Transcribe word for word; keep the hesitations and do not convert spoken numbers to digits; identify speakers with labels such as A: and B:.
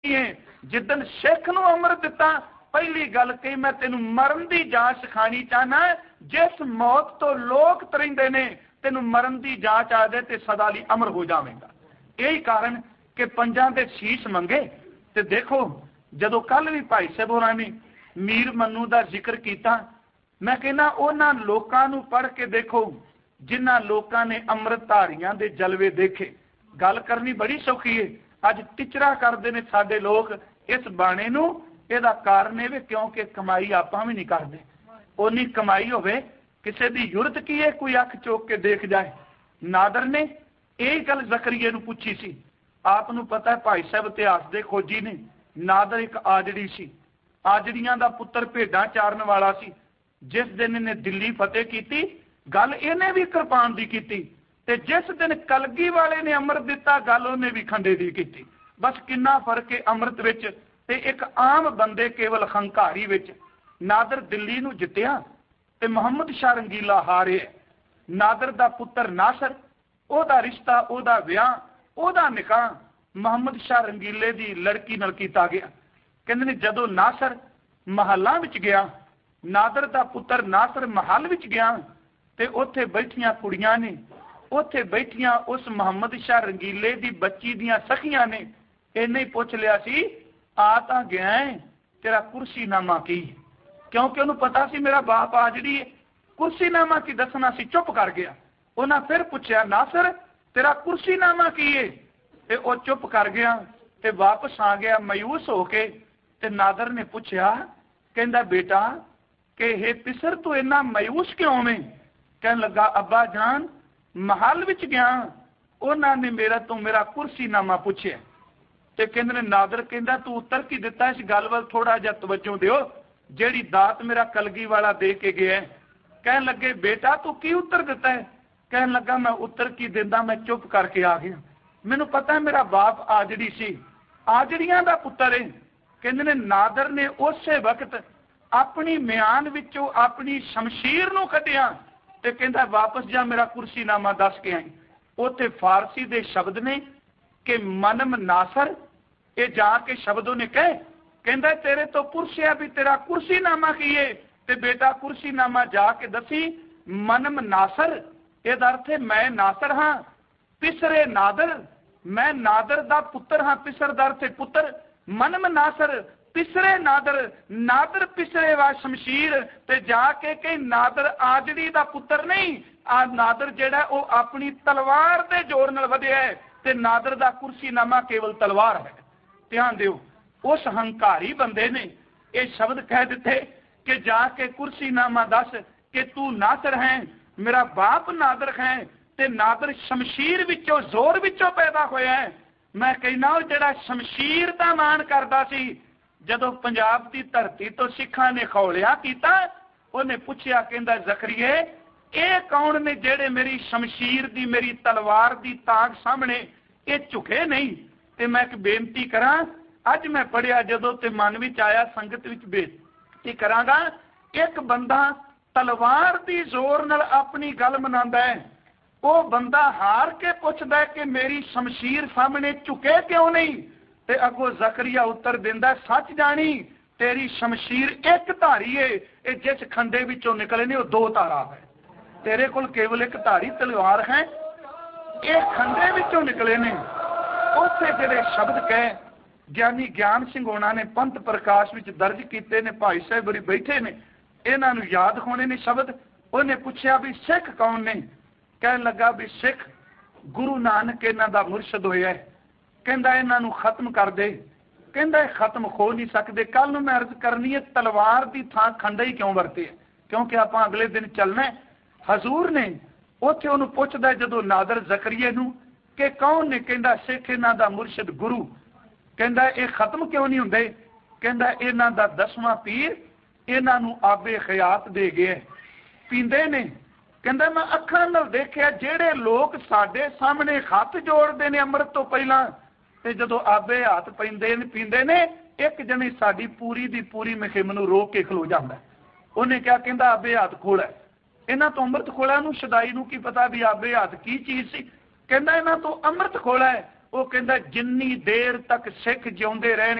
A: जिदन सिख नूं अमृत दिता पहली गल कही मैं तेनू मरण की जांच सिखानी चाहना, जिस मौत तो लोग तरिंदे ने तेनू मरण की जांच आ जाए तो सदा लई अमर हो जाएगा। यही कारण कि पंजां दे शीश मंगे। तो देखो जदों कल भी भाई साहब होरां ने मीर मन्नू का जिक्र किया, मैं कहना उन्हां लोकां नूं पढ़ के देखो जिन्हां लोकां ने अमृतधारियां दे जलवे देखे। गल करनी बड़ी सौखी है, अज टिचरा करते हैं साडे लोग इस बाणे नूं। इहदा कारण है क्योंकि कमाई आपां भी नहीं करते। उन्नी कमाई होवे किसी की जुरत की है कोई अख चोक के देख जाए। नादर ने यही गल जकरिए नूं पूछी सी। आप नूं पता है भाई साहब इतिहास के खोजी ने, नादर एक आजड़ी सी, आजड़ियां दा पुत्र भेडां चारन वाला सी। जिस दिन इन्हें दिल्ली फतेह की गल इन्हें भी कृपान की की, ते जिस दिन कलगी वाले ने अमृत दिता गल उन्हें भी खंडे की की। बस कितना फर्क है अमृत विच ते एक आम बंदे केवल हंकारी विच। नादर दिल्ली नूं जित्तिया ते मुहम्मद शाह रंगीला हारे। नादर दा पुत्र नासर, ओदा रिश्ता, ओदा विआह, ओदा निकाह मुहम्मद शाह रंगीले दी लड़की नाल कीता गया। कहंदे ने जदों नासर महलां विच गया, नादर दा पुत्र नासर महल विच गया ते उत्थे बैठियां कुड़ियां ने, उत्थे बैठियां उस मुहम्मद शाह रंगीले दी बच्ची दियां सखियां ने इन्ने ही पुछ लिया सी, आ तां गया है तेरा कुर्सीनामा की? क्योंकि उन्होंने पता सी मेरा बाप आजड़ी है, कुर्सीनामा की दसना सी। चुप कर गया। उन्हें फिर पूछा नासर तेरा कुर्सीनामा की है? ते वो चुप कर गया ते वापस आ गया मायूस होके। ते नादर ने पूछा, कहंदा बेटा कि हे पिसर तू इन्ना मायूस क्यों में? कहन लगा अब्बा जान महल विच गया, उन्होंने मेरा तो मेरा कुर्सीनामा पूछे। ते कहंदे ने नादर कहंदा तू उत्तर की दिता? इस गल वल थोड़ा जिहा तवज्जो दिओ जेड़ी दात मेरा कलगी वाला दे के गया है। कहन लगे बेटा तू की उत्तर दिता है? कहन लगा मैं उत्तर की दिंदा, मैं चुप करके आ गया। मैनू पता है मेरा बाप आजड़ी सी, आजड़ियां दा पुत्र है। कहंदे ने नादर ने उस वक्त अपनी म्यान विचों अपनी शमशीर नूं कढिया ते कहंदा वापस जा मेरा कुर्सीनामा दस के आई। उत्थे फारसी दे शब्द ने कि मनम नासर, ये जाके शब्दों ने कहे कहंदा तेरे तो पुरसिया भी तेरा कुर्सीनामा की है ते बेटा कुर्सीनामा जाके दसी मनम नासर। इहदा अर्थ है मैं नासर हाँ, पिसरे नादर, मैं नादर दा पुत्र हाँ। पिसर दा अर्थ है पुत्र, मनम नासर पिसरे नादर, नादर पिसरे वा शमशीर। ते जाके कहीं नादर आजड़ी दा पुत्र नहीं, आ नादर जेड़ा वो अपनी तलवार दे जोर नाल वधिया है ते नादर दा कुर्सीनामा केवल तलवार है। ध्यान दिओ उस हंकारी बंदे ने ये शब्द कह दिते कि जाके कुर्सीनामा दस कि तू नासर है, मेरा बाप नादर है ते नादर शमशीर विचों जोर विचों पैदा होया है। मैं कहना जेड़ा शमशीर दा मान करदा सी, जदों पंजाब की धरती तो सिखां ने खौलिया कीता, उन्हें पूछया कहंदा जकरिए ये कौन ने जेड़े मेरी शमशीर दी मेरी तलवार दी ताक सामने ये झुके नहीं? ते मैं एक बेनती करा, अज मैं पढ़िया जदों ते मन विच आया संगत विच बेनती करांगा, एक बंदा तलवार दी जोर नाल अपनी गल मनांदा है, वो बंदा हार के पुछदा है कि मेरी शमशीर सामने झुके क्यों नहीं? ते अगो जकरिया उत्तर दिंदा सच जानी तेरी शमशीर एक धारी है, ये जिस खंडे विचों निकले ने वो दो धारा है। तेरे कोल केवल एक धारी तलवार है, ये खंडे विचों निकले ने। उत्थे जेड़े शब्द कहे ज्ञानी ज्ञान सिंह होना ने पंथ प्रकाश विच दर्ज कीते ने, भाई साहब बड़ी बैठे ने, इन्हां नूं याद होने ने शब्द। उन्हें पूछया भी सिख कौन ने? कहन लगा भी सिख गुरु नानक इन्हां दा मुर्शद होया है। कहंदा इन्हां नूं खत्म कर दे। कहंदा खत्म हो नहीं सकते। कल नूं मैं अर्ज करनी है तलवार की थां खंडा ही क्यों वरते, क्योंकि आपां अगले दिन चलना है। हजूर ने उत्थे उहनूं पुछदा जदों नादर जकरिए नूं कि कौन ने? कहंदा सिख इन्हां दा मुर्शद गुरु। कहंदा ये खत्म क्यों नहीं हुंदे? कहंदा इन्हां दा दसवां पीर इन्हां नूं आबे खयात दे गए, पींदे ने। कहंदा मैं अखां नाल देखिया जेड़े लोग साडे सामने हथ जोड़दे ने अमृत तो पहलां ते जदों आबे हाथ पैंदे ने पींदे ने, एक जने साडी पूरी दी पूरी मुहिम नूं रोक के खलो जांदा। उन्हें क्या कहंदा आबे हाथ खोला। इन्हां तो अमृत खोला नूं शदाई नूं की पता भी आबे हाथ की चीज़ सी? कहंदा इन्हां तो अमृत खोला है। ਉਹ ਕਹਿੰਦਾ ਜਿੰਨੀ ਦੇਰ ਤੱਕ ਸਿੱਖ ਜਿਉਂਦੇ ਰਹਿਣ